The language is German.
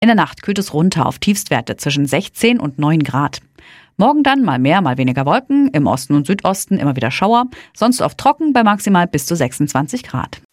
In der Nacht kühlt es runter auf Tiefstwerte zwischen 16 und 9 Grad. Morgen dann mal mehr, mal weniger Wolken, im Osten und Südosten immer wieder Schauer, sonst oft trocken bei maximal bis zu 26 Grad.